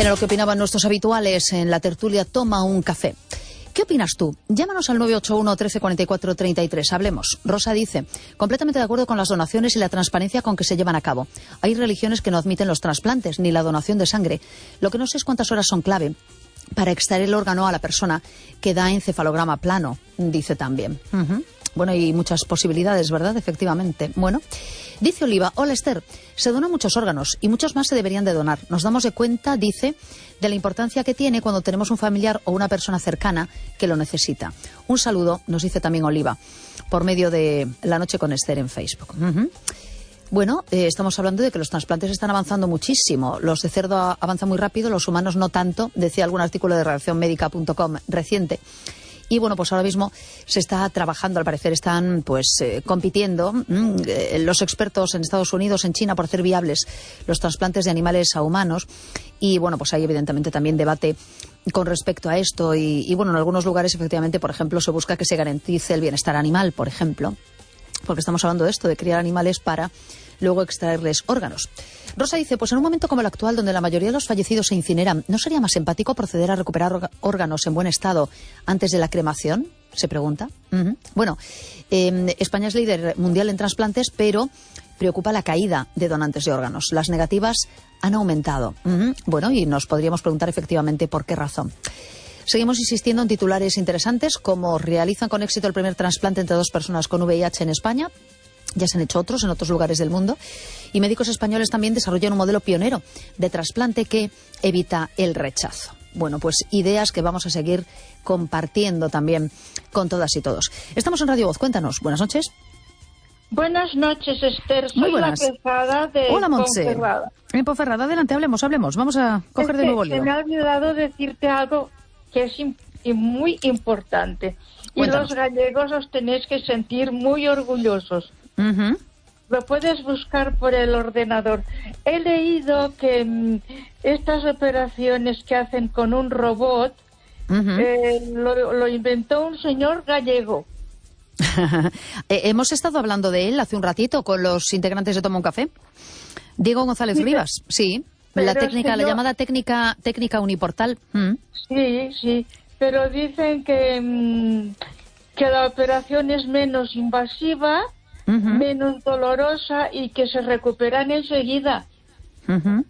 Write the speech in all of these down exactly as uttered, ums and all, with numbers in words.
Era lo que opinaban nuestros habituales en la tertulia Toma un Café. ¿Qué opinas tú? Llámanos al nueve ocho uno, trece, cuarenta y cuatro, treinta y tres. Hablemos. Rosa dice, completamente de acuerdo con las donaciones y la transparencia con que se llevan a cabo. Hay religiones que no admiten los trasplantes ni la donación de sangre. Lo que no sé es cuántas horas son clave para extraer el órgano a la persona que da encefalograma plano, dice también. Uh-huh. Bueno, hay muchas posibilidades, ¿verdad? Efectivamente. Bueno, dice Oliva, hola Esther, se donan muchos órganos y muchos más se deberían de donar. Nos damos de cuenta, dice, de la importancia que tiene cuando tenemos un familiar o una persona cercana que lo necesita. Un saludo, nos dice también Oliva, por medio de La Noche con Esther en Facebook. Uh-huh. Bueno, eh, estamos hablando de que los trasplantes están avanzando muchísimo. Los de cerdo avanzan muy rápido, los humanos no tanto, decía algún artículo de redacción médica punto com reciente. Y bueno, pues ahora mismo se está trabajando, al parecer están pues eh, compitiendo mmm, eh, los expertos en Estados Unidos, en China, por hacer viables los trasplantes de animales a humanos. Y bueno, pues hay evidentemente también debate con respecto a esto. Y, y bueno, en algunos lugares efectivamente, por ejemplo, se busca que se garantice el bienestar animal, por ejemplo. Porque estamos hablando de esto, de criar animales para luego extraerles órganos. Rosa dice, pues en un momento como el actual, donde la mayoría de los fallecidos se incineran, ¿no sería más empático proceder a recuperar órganos en buen estado antes de la cremación? Se pregunta. Uh-huh. Bueno, eh, España es líder mundial en trasplantes, pero preocupa la caída de donantes de órganos. Las negativas han aumentado. Uh-huh. Bueno, y nos podríamos preguntar efectivamente por qué razón. Seguimos insistiendo en titulares interesantes, como realizan con éxito el primer trasplante entre dos personas con V I H en España. Ya se han hecho otros en otros lugares del mundo. Y médicos españoles también desarrollan un modelo pionero de trasplante que evita el rechazo. Bueno, pues ideas que vamos a seguir compartiendo también con todas y todos. Estamos en Radio Voz, cuéntanos. Buenas noches. Buenas noches, Esther. Soy Muy buenas. la Pesada de Hola, Montse. Ponferrada. En Ponferrada, adelante, hablemos, hablemos. Vamos a coger es de nuevo el Se me ha olvidado decirte algo que es im- muy importante. Cuéntanos. Y los gallegos os tenéis que sentir muy orgullosos. Uh-huh. Lo puedes buscar por el ordenador. He leído que mm, estas operaciones que hacen con un robot Uh-huh. eh, lo, lo inventó un señor gallego. eh, hemos estado hablando de él hace un ratito con los integrantes de Toma un Café. Diego González Sí, Rivas, sí. pero La es técnica, que la yo- llamada técnica técnica uniportal. Mm. Sí, sí, pero dicen que, mm, que la operación es menos invasiva, Uh-huh. menos dolorosa y que se recuperan enseguida. Uh-huh.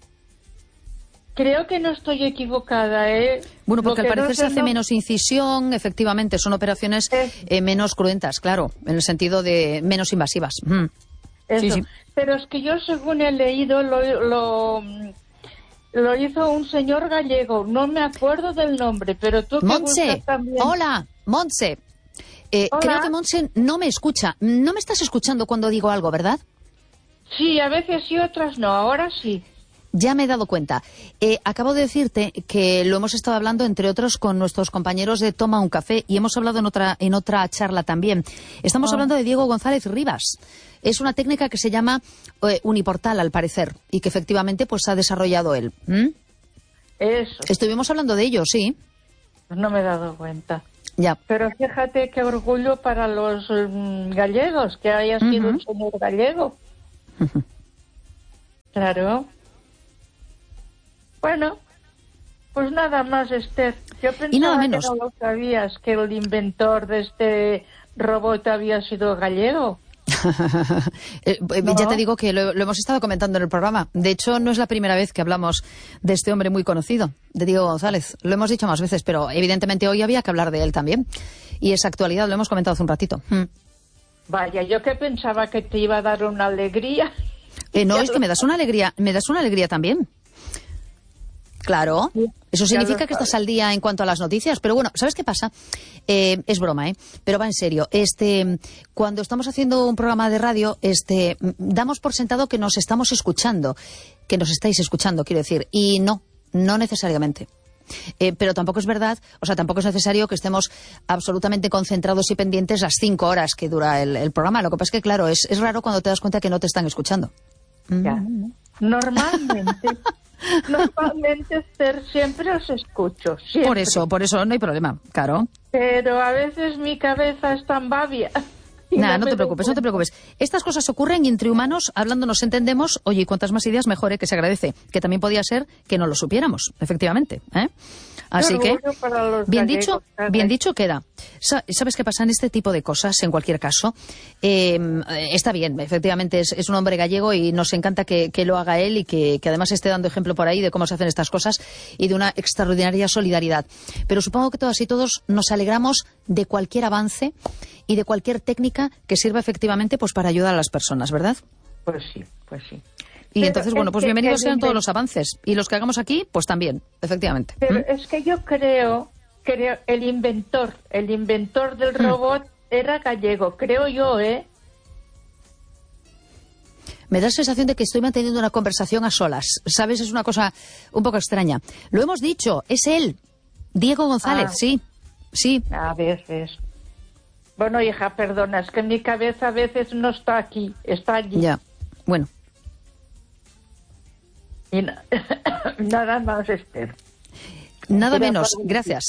Creo que no estoy equivocada, ¿eh? Bueno, porque Lo al que no parecer sé se hace no- menos incisión, efectivamente, son operaciones Es- eh, menos cruentas, claro, en el sentido de menos invasivas. Mm. Eso. Sí, sí. Pero es que yo, según he leído, lo, lo, lo hizo un señor gallego. No me acuerdo del nombre, pero tú que Montse, buscas también... hola, Montse. Eh, Hola. creo que Montse no me escucha. No me estás escuchando cuando digo algo, ¿verdad? Sí, a veces sí, otras no. Ahora sí. Ya me he dado cuenta. Eh, acabo de decirte que lo hemos estado hablando, entre otros, con nuestros compañeros de Toma un Café, y hemos hablado en otra en otra charla también. Estamos Ah. hablando de Diego González Rivas. Es una técnica que se llama eh, uniportal, al parecer, y que efectivamente pues ha desarrollado él. ¿Mm? Eso. Estuvimos hablando de ello, sí. Pues no me he dado cuenta. Ya. Pero fíjate qué orgullo para los mm, gallegos, que haya sido Ujú. un señor gallego. Ujú. Claro. Bueno, pues nada más, Esther. Yo nada pensaba que menos. no lo sabías, que el inventor de este robot había sido gallego. Eh, eh, ¿No? Ya te digo que lo, lo hemos estado comentando en el programa. De hecho, no es la primera vez que hablamos de este hombre muy conocido, de Diego González. Lo hemos dicho más veces, pero evidentemente hoy había que hablar de él también. Y esa actualidad lo hemos comentado hace un ratito. Mm. Vaya, yo que pensaba que te iba a dar una alegría. Eh, no, Ya es lo que me das una alegría, me das una alegría también. Claro, eso ya significa lo que estás sabes. al día en cuanto a las noticias. Pero bueno, ¿sabes qué pasa? Eh, es broma, ¿eh? Pero va en serio. Este, cuando estamos haciendo un programa de radio, este, mm, damos por sentado que nos estamos escuchando, que nos estáis escuchando, quiero decir. Y no, no necesariamente. Eh, pero tampoco es verdad, o sea, tampoco es necesario que estemos absolutamente concentrados y pendientes las cinco horas que dura el, el programa. Lo que pasa es que, claro, es, es raro cuando te das cuenta que no te están escuchando. Ya. Normalmente, normalmente, Esther, siempre os escucho. Siempre. Por eso, por eso no hay problema, claro. Pero a veces mi cabeza es tan babia. Nada, no, no te preocupes, no te preocupes. Estas cosas ocurren y entre humanos, hablando nos entendemos. Oye, y cuantas más ideas mejor, ¿eh? Que se agradece. Que también podía ser que no lo supiéramos, efectivamente, ¿eh? Así que, bien dicho, bien dicho queda. ¿Sabes qué pasa en este tipo de cosas? En cualquier caso, eh, está bien, efectivamente es, es un hombre gallego y nos encanta que, que lo haga él y que, que además esté dando ejemplo por ahí de cómo se hacen estas cosas y de una extraordinaria solidaridad. Pero supongo que todas y todos nos alegramos de cualquier avance y de cualquier técnica que sirva efectivamente pues para ayudar a las personas, ¿verdad? Pues sí, pues sí. Y pero entonces, bueno, pues que, bienvenidos que sean invent... todos los avances. Y los que hagamos aquí, pues también, efectivamente. Pero ¿Mm? es que yo creo, creo, el inventor, el inventor del robot ¿Mm? era gallego, creo yo, ¿eh? Me da la sensación de que estoy manteniendo una conversación a solas. ¿Sabes? Es una cosa un poco extraña. Lo hemos dicho, es él, Diego González, ah. sí, sí. A veces. Bueno, hija, perdona, es que mi cabeza a veces no está aquí, está allí. Ya, bueno. Y na- nada más espero. Nada menos, gracias.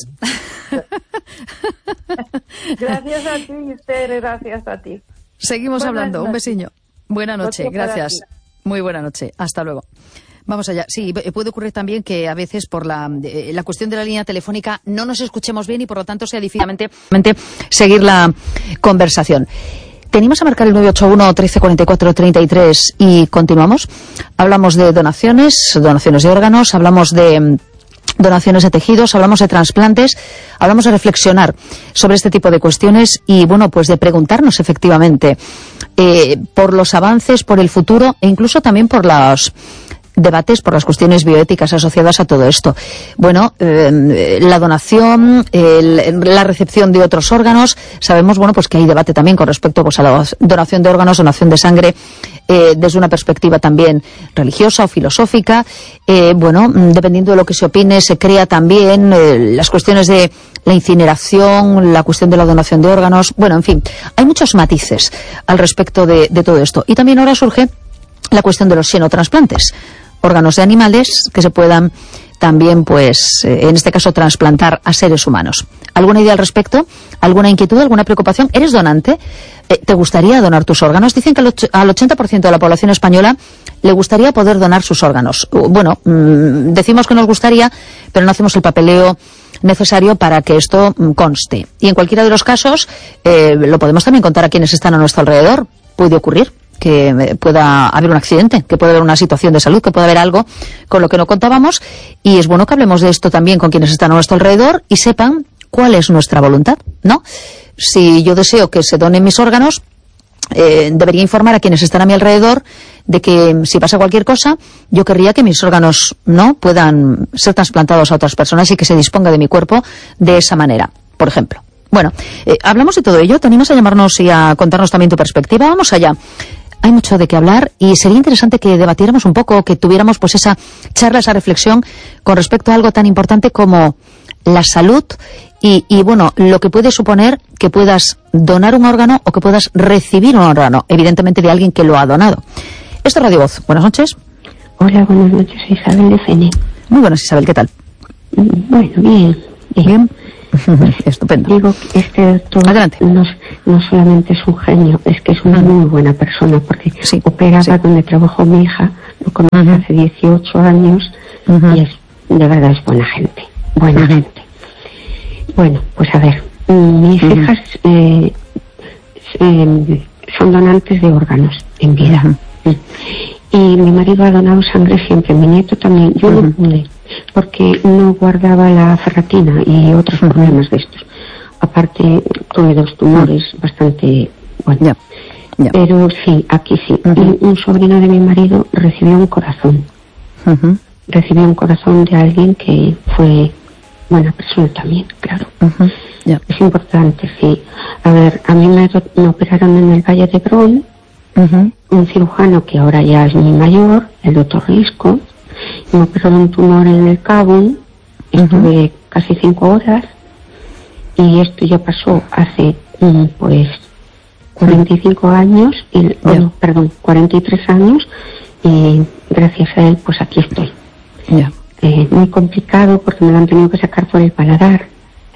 Gracias a ti, Esther, gracias a ti. Seguimos Buenas hablando, noches. un besiño. Buena noche, gracias. Muy buena noche, hasta luego. Vamos allá. Sí, puede ocurrir también que a veces por la, la cuestión de la línea telefónica no nos escuchemos bien y por lo tanto sea difícilmente seguir la conversación. Tenemos a marcar el nueve ocho uno, trece cuarenta y cuatro, treinta y tres y continuamos. Hablamos de donaciones, donaciones de órganos, hablamos de donaciones de tejidos, hablamos de trasplantes, hablamos de reflexionar sobre este tipo de cuestiones y, bueno, pues de preguntarnos efectivamente eh, por los avances, por el futuro e incluso también por los debates, por las cuestiones bioéticas asociadas a todo esto. Bueno, eh, la donación, el, la recepción de otros órganos, sabemos, bueno, pues que hay debate también con respecto pues a la donación de órganos, donación de sangre, eh, desde una perspectiva también religiosa o filosófica. Eh, bueno, dependiendo de lo que se opine, se crea también eh, las cuestiones de la incineración, la cuestión de la donación de órganos. Bueno, en fin, hay muchos matices al respecto de, de todo esto. Y también ahora surge la cuestión de los xenotransplantes, órganos de animales que se puedan también, pues, eh, en este caso, transplantar a seres humanos. ¿Alguna idea al respecto? ¿Alguna inquietud? ¿Alguna preocupación? ¿Eres donante? Eh, ¿Te gustaría donar tus órganos? Dicen que al, och- al ochenta por ciento de la población española le gustaría poder donar sus órganos. Uh, bueno, mmm, decimos que nos gustaría, pero no hacemos el papeleo necesario para que esto mmm, conste. Y en cualquiera de los casos, eh, lo podemos también contar a quienes están a nuestro alrededor. Puede ocurrir que pueda haber un accidente, que pueda haber una situación de salud, que pueda haber algo con lo que no contábamos, y es bueno que hablemos de esto también con quienes están a nuestro alrededor y sepan cuál es nuestra voluntad, ¿no? Si yo deseo que se donen mis órganos, eh, debería informar a quienes están a mi alrededor de que si pasa cualquier cosa, yo querría que mis órganos no puedan ser trasplantados a otras personas y que se disponga de mi cuerpo de esa manera, por ejemplo. Bueno, eh, hablamos de todo ello, te animas a llamarnos y a contarnos también tu perspectiva. Vamos allá. Hay mucho de qué hablar y sería interesante que debatiéramos un poco, que tuviéramos pues esa charla, esa reflexión con respecto a algo tan importante como la salud y, y bueno, lo que puede suponer que puedas donar un órgano o que puedas recibir un órgano, evidentemente de alguien que lo ha donado. Esto es Radio Voz. Buenas noches. Hola, buenas noches, Isabel de Fene. Muy buenas, Isabel, ¿qué tal? Bueno, bien. Bien. Bien. Estupendo. Digo que este doctor Adelante. No, no solamente es un genio, es que es una uh-huh. muy buena persona, porque sí, operaba sí. donde trabajó mi hija, lo conocí uh-huh. hace dieciocho años, uh-huh. y es, de verdad es buena gente, buena uh-huh. gente. Bueno, pues a ver, mis uh-huh. hijas eh, eh, son donantes de órganos en vida. Uh-huh. Y mi marido ha donado sangre siempre, mi nieto también. Yo uh-huh. no pude, porque no guardaba la ferritina y otros uh-huh. problemas de estos. Aparte, tuve dos tumores uh-huh. bastante, bueno. Yeah. Yeah. Pero sí, aquí sí. Uh-huh. Y un sobrino de mi marido recibió un corazón. Uh-huh. Recibió un corazón de alguien que fue buena persona también, claro. Uh-huh. Yeah. Es importante, sí. A ver, a mí me, me operaron en el Valle de Brón. Uh-huh. Un cirujano que ahora ya es muy mayor, el doctor Risco, me operó de un tumor en el Cabo, estuve uh-huh. casi cinco horas, y esto ya pasó hace, um, pues, cuarenta y cinco años, y, yeah. oh, perdón, cuarenta y tres años, y gracias a él, pues aquí estoy. Yeah. Eh, muy complicado porque me lo han tenido que sacar por el paladar,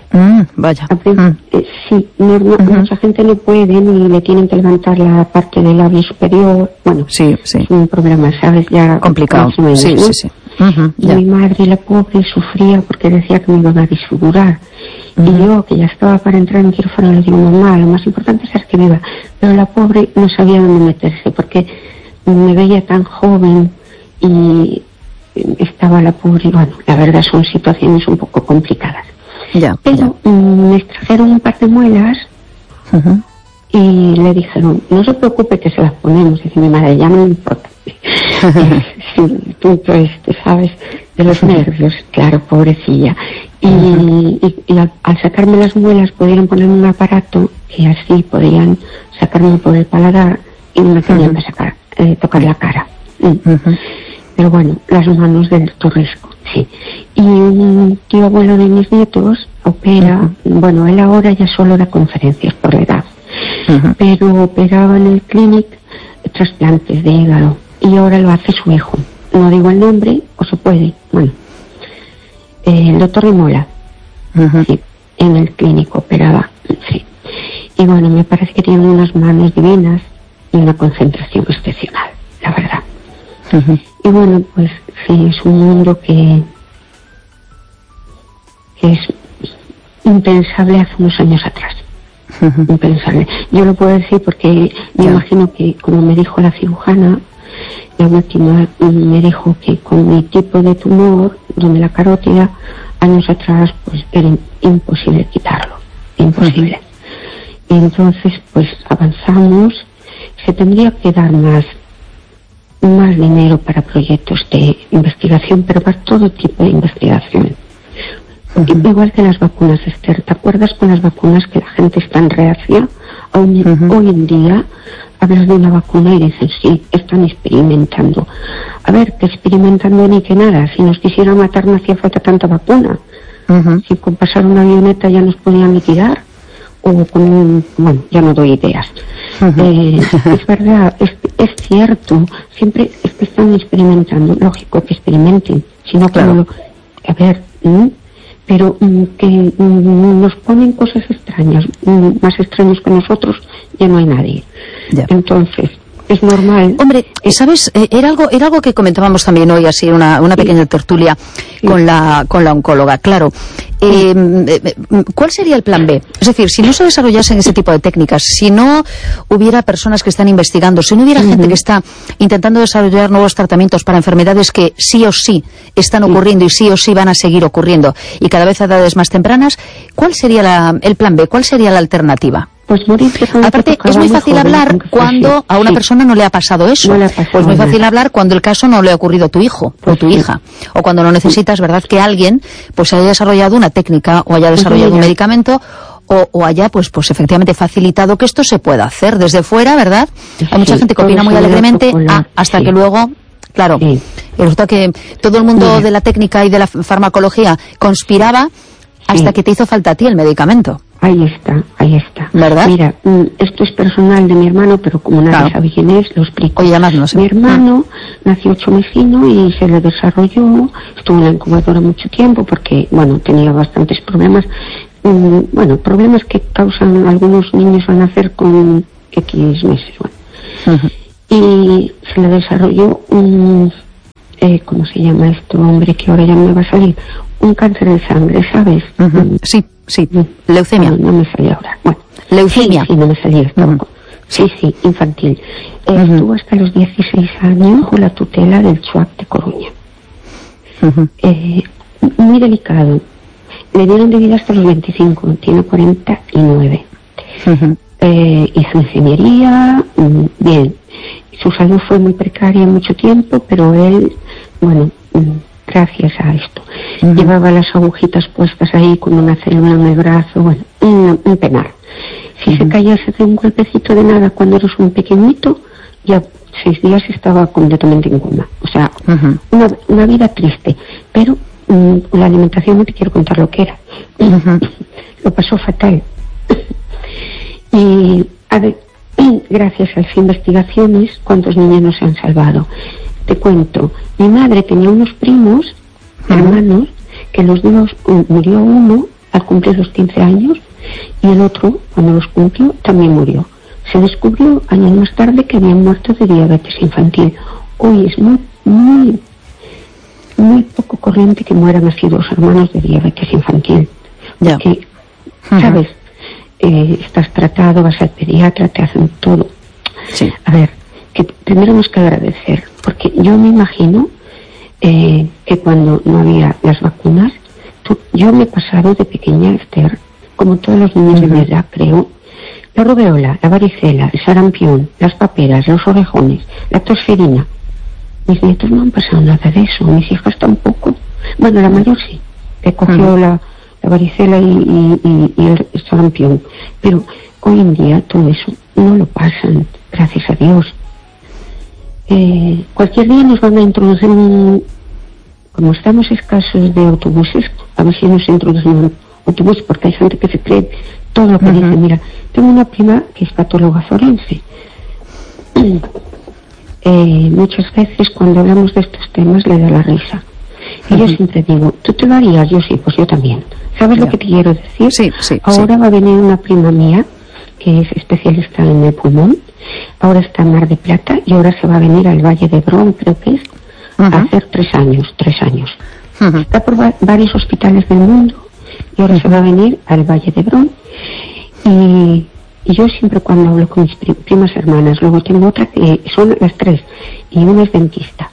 Mm, vaya. Mm. Eh, sí, no, no, uh-huh. mucha gente no puede ni le tienen que levantar la parte del labio superior. Bueno, sí, sí. es un problema, ¿sabes? Ya complicado. Menos, sí, ¿no? sí, sí. Uh-huh, y mi madre, la pobre, sufría porque decía que me iban a disfigurar. Uh-huh. Y yo, que ya estaba para entrar en quirófano, le digo, mamá, lo más importante es ser que viva. Pero la pobre no sabía dónde meterse porque me veía tan joven y estaba la pobre. Bueno, la verdad son situaciones un poco complicadas. Ya, pero ya. Mm, me extrajeron un par de muelas uh-huh. y le dijeron, no se preocupe que se las ponemos. Dice mi madre, ya no me importa. Sí, el punto este, ¿sabes? De los nervios, claro, pobrecilla. Y, uh-huh. y, y al, al sacarme las muelas pudieron poner un aparato que así podían sacarme por el paladar y no me tenían uh-huh. que sacar, eh, tocar la cara. Uh-huh. Pero bueno, las manos del torresco, sí. Y un tío abuelo de mis nietos opera, uh-huh. bueno, él ahora ya solo da conferencias por la edad, uh-huh. pero operaba en el Clinic trasplantes de hígado y ahora lo hace su hijo. No digo el nombre, o se puede, bueno. Eh, el doctor Rimola, uh-huh. sí, en el clínico operaba, sí. Y bueno, me parece que tiene unas manos divinas y una concentración excepcional, la verdad. Uh-huh. Y bueno, pues sí, es un mundo que, que es impensable hace unos años atrás. Uh-huh. Impensable. Yo lo puedo decir porque me yeah. imagino que, como me dijo la cirujana, la última me dijo que con mi tipo de tumor, donde la carótida, años atrás, pues era imposible quitarlo. Imposible. Uh-huh. Y entonces, pues avanzamos. Se tendría que dar más más dinero para proyectos de investigación, pero para todo tipo de investigación. Uh-huh. Igual que las vacunas, Esther. ¿Te acuerdas con las vacunas que la gente es tan reacia? Hoy, uh-huh. hoy en día hablas de una vacuna y dicen, sí, están experimentando. A ver, que experimentando ni que nada. Si nos quisieran matar no hacía falta tanta vacuna. Uh-huh. Si con pasar una avioneta ya nos podían liquidar. O con un... Bueno, ya no doy ideas. Uh-huh. Eh, es verdad, es, es cierto. Siempre es que están experimentando. Lógico que experimenten. Si no, claro. Lo, a ver, ¿m? pero mm, que mm, nos ponen cosas extrañas, mm, más extraños que nosotros, ya no hay nadie. Ya. Entonces, es normal. Hombre, ¿sabes? Eh, era algo era algo que comentábamos también hoy, así, una, una pequeña sí. tertulia sí. con la con la oncóloga. Claro, eh, eh, ¿cuál sería el plan B? Es decir, si no se desarrollasen ese tipo de técnicas, si no hubiera personas que están investigando, si no hubiera uh-huh. gente que está intentando desarrollar nuevos tratamientos para enfermedades que sí o sí están ocurriendo y sí o sí van a seguir ocurriendo y cada vez a edades más tempranas, ¿cuál sería la, el plan B? ¿Cuál sería la alternativa? Pues morir. Aparte, es muy fácil hablar cuando a una sí. persona no le ha pasado eso. No le ha pasado pues muy nada. Fácil hablar cuando el caso no le ha ocurrido a tu hijo pues o tu sí. hija. O cuando no necesitas, ¿verdad?, que alguien pues haya desarrollado una técnica o haya desarrollado sí, un medicamento o, o haya, pues pues efectivamente facilitado que esto se pueda hacer desde fuera, ¿verdad? Sí, hay mucha gente que opina muy alegremente ah, hasta sí. que luego... Claro, sí. resulta que todo el mundo sí. de la técnica y de la farmacología conspiraba hasta sí. que te hizo falta a ti el medicamento. Ahí está, ahí está. ¿Verdad? Mira, esto es personal de mi hermano, pero como nadie claro. sabe quién es, lo explico. Oye, además no sé. Mi hermano ah. nació chomecino y se le desarrolló, estuvo en la incubadora mucho tiempo porque, bueno, tenía bastantes problemas. Mm, bueno, problemas que causan algunos niños al nacer con X meses, bueno. Uh-huh. Y se le desarrolló un, eh, ¿cómo se llama esto, hombre, que ahora ya me va a salir? Un cáncer de sangre, ¿sabes? Uh-huh. Sí. Sí, leucemia. No, no me salió ahora. Bueno, leucemia. Sí, sí, no me salió esto. Uh-huh. Sí, sí, infantil. Uh-huh. Estuvo hasta los dieciséis años bajo la tutela del CHUAC de Coruña. Uh-huh. Eh, muy delicado. Le dieron de vida hasta los veinticinco, tiene cuarenta y nueve. Uh-huh. Eh, hizo ingeniería, mm, bien. Su salud fue muy precaria mucho tiempo, pero él, bueno... Mm, gracias a esto. Uh-huh. Llevaba las agujitas puestas ahí con una célula en el brazo, bueno, un, un penar. Si uh-huh. se cayese de un golpecito de nada cuando eres un pequeñito, ya seis días estaba completamente en coma. O sea, uh-huh. una, una vida triste. Pero um, la alimentación no te quiero contar lo que era. Uh-huh. Lo pasó fatal. Y, a ver, gracias a las investigaciones, ¿cuántos niños no se han salvado? Te cuento, mi madre tenía unos primos, uh-huh. hermanos, que los dos, murió uno al cumplir los quince años, y el otro, cuando los cumplió, también murió. Se descubrió años más tarde que habían muerto de diabetes infantil. Hoy es muy, muy, muy poco corriente que mueran así dos hermanos de diabetes infantil. Porque, yeah. ¿sabes? Uh-huh. Eh, estás tratado, vas al pediatra, te hacen todo. Sí. A ver, que tendremos que agradecer, porque yo me imagino eh, que cuando no había las vacunas, tú, yo me he pasado de pequeña, Esther, como todos los niños uh-huh. de mi edad, creo, la rubeola, la varicela, el sarampión, las paperas, los orejones, la tosferina. Mis nietos no han pasado nada de eso, mis hijas tampoco. Bueno, la mayor sí, que cogió uh-huh. la, la varicela y, y, y, y el sarampión. Pero hoy en día todo eso no lo pasan, gracias a Dios. Eh, cualquier día nos van a introducir un... Como estamos escasos de autobuses, a ver si nos introducen un autobús, porque hay gente que se cree todo lo que uh-huh. dice. Mira, tengo una prima que es patóloga forense. eh, muchas veces cuando hablamos de estos temas le da la risa. Y uh-huh. yo siempre digo, ¿tú te lo harías? Yo sí, pues yo también. ¿Sabes yeah. lo que te quiero decir? Sí, sí. Ahora sí. va a venir una prima mía que es especialista en el pulmón. Ahora está en Mar de Plata y ahora se va a venir al Valle de Hebrón, creo que es, uh-huh. a hacer tres años, tres años. Uh-huh. Está por va- varios hospitales del mundo y ahora uh-huh. se va a venir al Valle de Hebrón. Y, y yo siempre cuando hablo con mis prim- primas hermanas, luego tengo otra que son las tres, y una es dentista.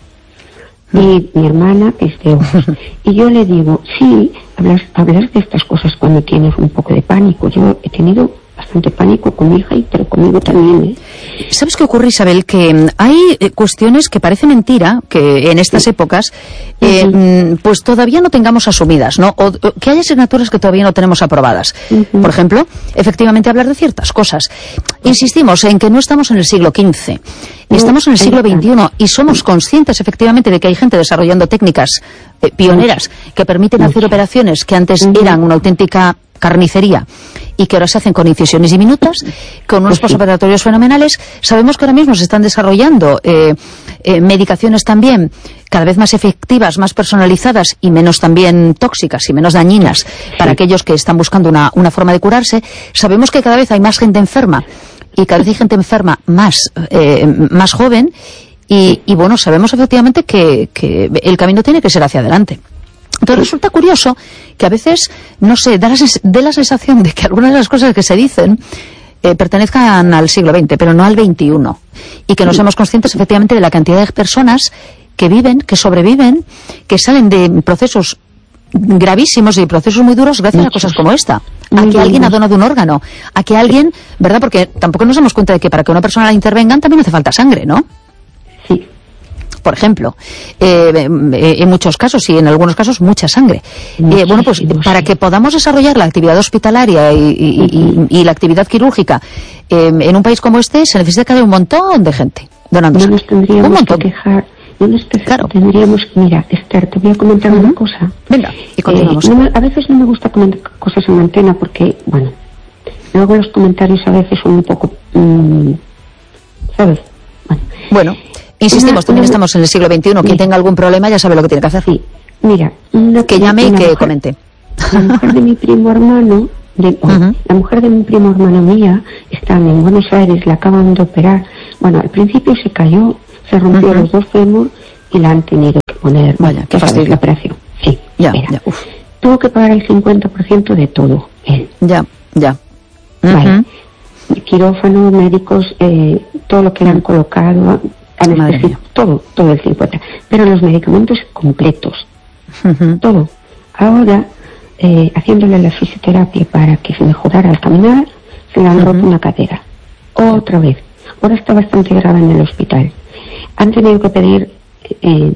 Y mi hermana, que es de ojos. Y yo le digo, sí, hablas, hablas de estas cosas cuando tienes un poco de pánico. Yo he tenido bastante pánico con mi hija, pero conmigo también, ¿eh? ¿Sabes qué ocurre, Isabel? Que hay eh, cuestiones que parece mentira, que en estas sí. épocas, eh, uh-huh. pues todavía no tengamos asumidas, ¿no? O, o que hay asignaturas que todavía no tenemos aprobadas. Uh-huh. Por ejemplo, efectivamente hablar de ciertas cosas. Insistimos en que no estamos en el siglo quince. No, estamos en el siglo veintiuno y somos conscientes efectivamente de que hay gente desarrollando técnicas eh, pioneras que permiten Mucho. hacer operaciones que antes uh-huh. eran una auténtica carnicería y que ahora se hacen con incisiones diminutas, con unos postoperatorios fenomenales. Sabemos que ahora mismo se están desarrollando eh, eh, medicaciones también cada vez más efectivas, más personalizadas y menos también tóxicas y menos dañinas para aquellos que están buscando una, una forma de curarse. Sabemos que cada vez hay más gente enferma y cada vez hay gente enferma más, eh, más joven y, y bueno, sabemos efectivamente que, que el camino tiene que ser hacia adelante. Entonces resulta curioso que a veces, no sé, da la, sens- da la sensación de que algunas de las cosas que se dicen eh, pertenezcan al siglo veinte, pero no al veintiuno. Y que no seamos conscientes efectivamente de la cantidad de personas que viven, que sobreviven, que salen de procesos gravísimos y procesos muy duros gracias a cosas como esta. A que alguien ha donado un órgano, a que alguien, ¿verdad? Porque tampoco nos damos cuenta de que para que una persona la intervengan también hace falta sangre, ¿no? Sí. Por ejemplo, eh, eh, en muchos casos y en algunos casos mucha sangre. Eh, bueno, pues para que podamos desarrollar la actividad hospitalaria y, y, y, y la actividad quirúrgica eh, en un país como este se necesita que haya un montón de gente donando no sangre. Nos tendríamos un montón. que quejar, no nos te- claro. tendríamos mira, Esther, te voy a comentar uh-huh. una cosa. Venga, y continuamos. Eh, no me, a veces no me gusta comentar cosas en antena porque, bueno, luego los comentarios a veces son un poco, mmm, ¿sabes? Bueno. Bueno. Insistimos, Una, también una, estamos en el siglo veintiuno. Quien tenga algún problema ya sabe lo que tiene que hacer. Sí, mira, una, que llame y que mujer, comente. La mujer de mi primo hermano, de, oh, uh-huh. la mujer de mi primo hermano mía, están en Buenos Aires, la acaban de operar. Bueno, al principio se cayó, se rompió uh-huh. los dos fémur y la han tenido que poner. Vaya, qué fastidio. La operación. Sí, ya, espera. ya. Uf. Tuvo que pagar el cincuenta por ciento de todo, él. Ya, ya. Uh-huh. Vale. Quirófano, médicos, eh, todo lo que le han colocado, anestesia, todo, todo el cincuenta. Pero los medicamentos completos, uh-huh. todo. Ahora, eh, haciéndole la fisioterapia para que se mejorara al caminar, se le han uh-huh. roto una cadera. Otra vez. Ahora está bastante grave en el hospital. Han tenido que pedir eh,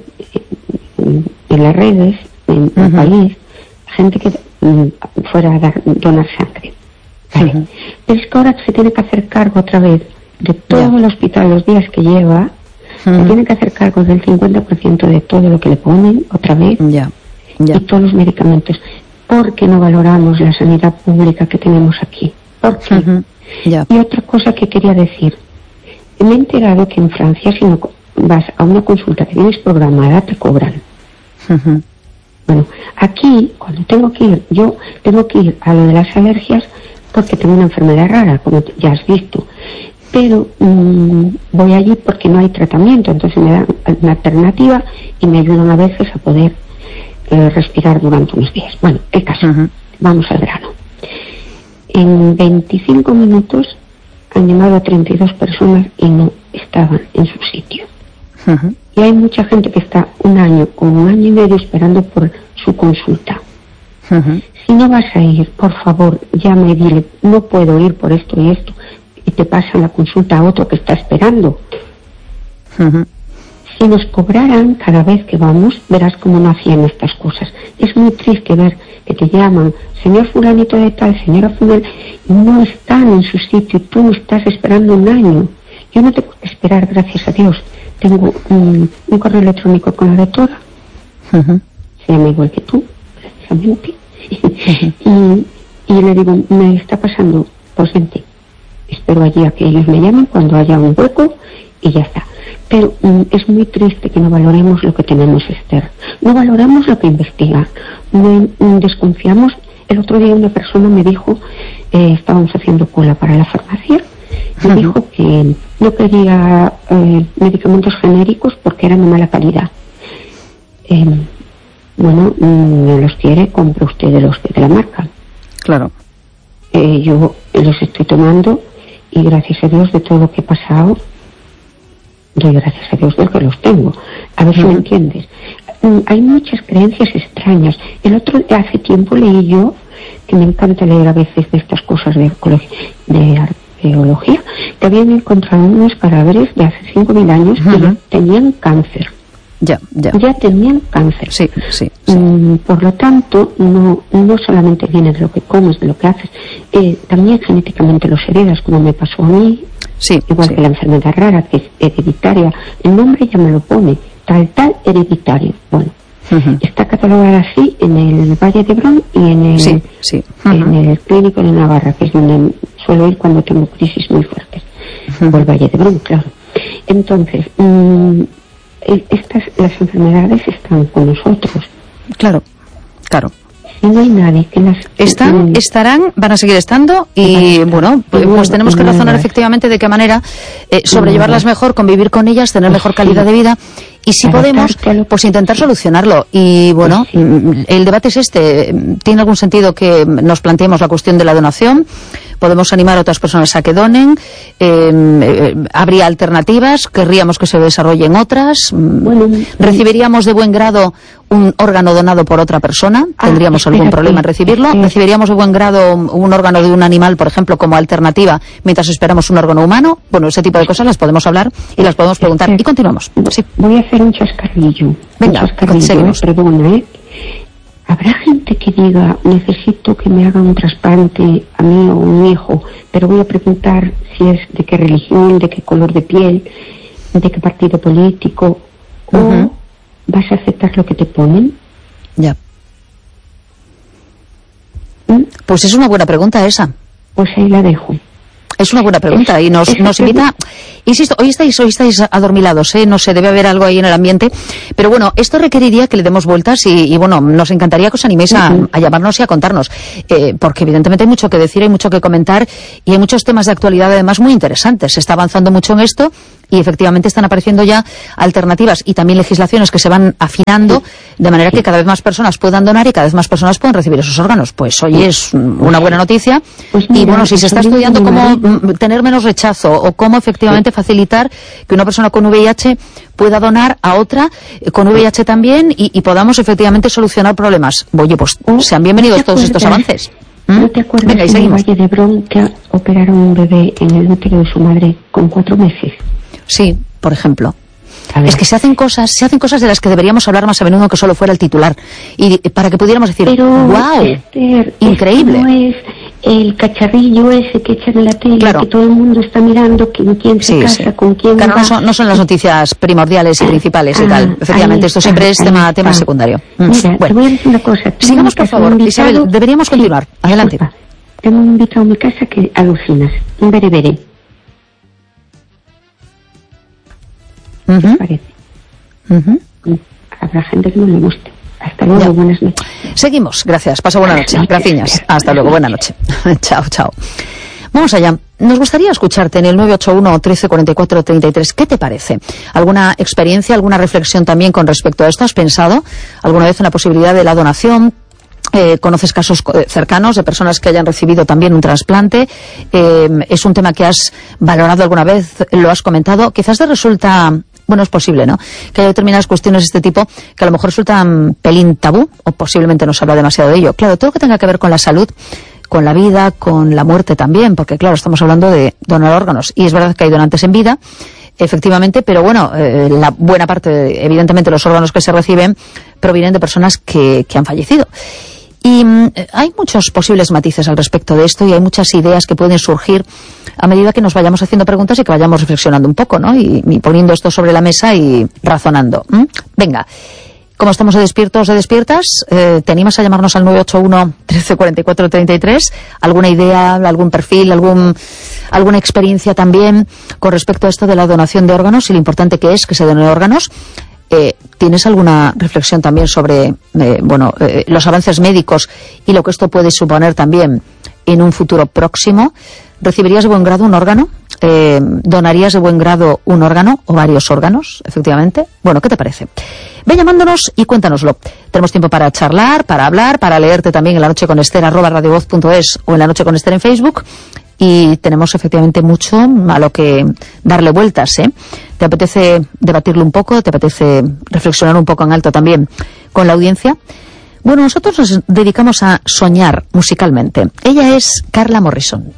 eh, en las redes, en uh-huh. el país, gente que mm, fuera a dar, donar sangre. Vale. Uh-huh. Pero es que ahora se tiene que hacer cargo otra vez de todo yeah. el hospital, los días que lleva, uh-huh. se tiene que hacer cargo del cincuenta por ciento de todo lo que le ponen otra vez yeah. Yeah. y todos los medicamentos. ¿Por qué no valoramos la sanidad pública que tenemos aquí? ¿Por qué? Uh-huh. Yeah. Y otra cosa que quería decir, me he enterado que en Francia si no vas a una consulta que tienes programada te cobran. Uh-huh. Bueno, aquí, cuando tengo que ir, yo tengo que ir a lo de las alergias porque tengo una enfermedad rara, como ya has visto. Pero mmm, voy allí porque no hay tratamiento, entonces me dan una alternativa y me ayudan a veces a poder eh, respirar durante unos días. Bueno, el caso, uh-huh. Vamos al grano. En veinticinco minutos han llamado a treinta y dos personas y no estaban en su sitio. Uh-huh. Y hay mucha gente que está un año o un año y medio esperando por su consulta. Uh-huh. Si no vas a ir, por favor, llame y dile, no puedo ir por esto y esto, y te pasan la consulta a otro que está esperando. Uh-huh. Si nos cobraran cada vez que vamos, verás cómo no hacían estas cosas. Es muy triste ver que te llaman, señor fulanito de tal, señora fulana, y no están en su sitio, y tú no estás esperando un año. Yo no tengo que esperar, gracias a Dios. Tengo un, un correo electrónico con la doctora, uh-huh. Se llama igual que tú, precisamente, uh-huh. y, y le digo, me está pasando, pues vente, espero allí a que ellos me llamen cuando haya un hueco y ya está. Pero um, es muy triste que no valoremos lo que tenemos, Esther, no valoramos lo que investiga, no um, desconfiamos. El otro día una persona me dijo, eh, estábamos haciendo cola para la farmacia, me uh-huh. dijo que no quería eh, medicamentos genéricos porque eran de mala calidad. Eh, bueno, no los quiere, compre usted de los de la marca. Claro. Eh, yo los estoy tomando y gracias a Dios de todo lo que he pasado, doy gracias a Dios de que los tengo. A ver uh-huh. si me entiendes. Um, hay muchas creencias extrañas. El otro, hace tiempo leí yo, que me encanta leer a veces de estas cosas de ecología, de arqueología, que habían encontrado unos cadáveres de hace cinco mil años uh-huh. que ya tenían cáncer. Ya, ya. Ya tenían cáncer. Sí, sí. sí. Um, por lo tanto, no, no solamente viene de lo que comes, de lo que haces, eh, también genéticamente los heredas, como me pasó a mí. Sí, igual sí. que la enfermedad rara, que es hereditaria. El nombre ya me lo pone, tal, tal, hereditario. Bueno, uh-huh. está catalogada así en el Valle de Hebrón y en el, sí, sí. Uh-huh. en el Clínico de Navarra, que es donde suelo ir cuando tengo crisis muy fuertes. Uh-huh. O el Valle de Hebrón, claro. Entonces, mmm, estas, las enfermedades están con nosotros. Claro, claro. Y no hay nadie que las... Están, estarán, van a seguir estando y bueno, pues, pues tenemos que razonar efectivamente de qué manera eh, sobrellevarlas mejor, convivir con ellas, tener mejor calidad de vida y si podemos, pues intentar solucionarlo. Y bueno, el debate es este. ¿Tiene algún sentido que nos planteemos la cuestión de la donación? Podemos animar a otras personas a que donen. Eh, eh, ¿Habría alternativas? ¿Querríamos que se desarrollen otras? Bueno, ¿recibiríamos de buen grado un órgano donado por otra persona? ¿Tendríamos ah, algún problema en recibirlo? ¿Recibiríamos de buen grado un órgano de un animal, por ejemplo, como alternativa, mientras esperamos un órgano humano? Bueno, ese tipo de cosas las podemos hablar y las podemos preguntar. Y continuamos. Sí. Voy a hacer un chascarrillo. Venga, un chascarrillo, eh, perdona, ¿eh? ¿Habrá gente que diga, necesito que me hagan un trasplante a mí o a un hijo, pero voy a preguntar si es de qué religión, de qué color de piel, de qué partido político, uh-huh. o vas a aceptar lo que te ponen? Ya. ¿Mm? Pues es una buena pregunta esa. Pues ahí la dejo. Es una buena pregunta y nos, nos invita, insisto, hoy estáis, hoy estáis adormilados, ¿eh? No sé, debe haber algo ahí en el ambiente, pero bueno, esto requeriría que le demos vueltas y, y bueno, nos encantaría que os animéis a, a llamarnos y a contarnos, eh, porque evidentemente hay mucho que decir, hay mucho que comentar y hay muchos temas de actualidad además muy interesantes. Se está avanzando mucho en esto y efectivamente están apareciendo ya alternativas y también legislaciones que se van afinando de manera que cada vez más personas puedan donar y cada vez más personas puedan recibir esos órganos. Pues hoy es una buena noticia y bueno, si se está estudiando cómo tener menos rechazo o cómo efectivamente facilitar que una persona con V I H pueda donar a otra con V I H también y, y podamos efectivamente solucionar problemas. Oye, pues sean bienvenidos todos estos avances. ¿Mm? ¿No te acuerdas Venga, en el Valle de Hebrón que operaron un bebé en el útero de su madre con cuatro meses? Sí, por ejemplo. Es que se hacen cosas, se hacen cosas de las que deberíamos hablar más a menudo que solo fuera el titular. Y para que pudiéramos decir, pero, wow, Esther, increíble. No es el cacharrillo ese que echan en la tele, claro. que todo el mundo está mirando quién, quién se sí, casa, sí. con quién Claro, va. no son, no son las noticias primordiales y principales ah, y tal. Efectivamente, esto está, siempre es tema, tema secundario. Mira, bueno. te voy a decir una cosa. Sigamos, por favor, invitado, Isabel, deberíamos continuar. Sí, adelante. Disculpa. Tengo un invitado en mi casa que alucinas, un berebere. ¿Qué uh-huh. parece? Uh-huh. Habrá gente que no le guste. Hasta luego, ya. Buenas noches. Seguimos, gracias. Pasa buena noche. Gracias. Hasta luego, buena noche. Chao, chao. Vamos allá. Nos gustaría escucharte en el nueve ocho uno, trece cuarenta y cuatro, treinta y tres. ¿Qué te parece? ¿Alguna experiencia, alguna reflexión también con respecto a esto? ¿Has pensado alguna vez en la posibilidad de la donación? Eh, ¿Conoces casos cercanos de personas que hayan recibido también un trasplante? Eh, ¿Es un tema que has valorado alguna vez? ¿Lo has comentado? Quizás te resulta... Bueno, es posible, ¿no?, que haya determinadas cuestiones de este tipo que a lo mejor resultan pelín tabú o posiblemente no se habla demasiado de ello. Claro, todo lo que tenga que ver con la salud, con la vida, con la muerte también, porque claro, estamos hablando de donar órganos y es verdad que hay donantes en vida, efectivamente, pero bueno, eh, la buena parte, evidentemente, los órganos que se reciben provienen de personas que, que han fallecido. Y mm, hay muchos posibles matices al respecto de esto y hay muchas ideas que pueden surgir a medida que nos vayamos haciendo preguntas y que vayamos reflexionando un poco, ¿no? Y, y poniendo esto sobre la mesa y razonando. ¿Mm? Venga, como estamos de despiertos de despiertas, eh, ¿te animas a llamarnos al nueve ocho uno, trece cuarenta y cuatro, treinta y tres? ¿Alguna idea, algún perfil, algún alguna experiencia también con respecto a esto de la donación de órganos y lo importante que es que se donen órganos? Eh, ¿Tienes alguna reflexión también sobre eh, bueno, eh, los avances médicos y lo que esto puede suponer también en un futuro próximo? ¿Recibirías de buen grado un órgano? Eh, ¿Donarías de buen grado un órgano o varios órganos, efectivamente? Bueno, ¿qué te parece? Ve llamándonos y cuéntanoslo. Tenemos tiempo para charlar, para hablar, para leerte también en la noche con Esther, arroba radiovoz punto es o en la noche con Esther en Facebook. Y tenemos efectivamente mucho a lo que darle vueltas, ¿eh? ¿Te apetece debatirlo un poco? ¿Te apetece reflexionar un poco en alto también con la audiencia? Bueno, nosotros nos dedicamos a soñar musicalmente. Ella es Carla Morrison.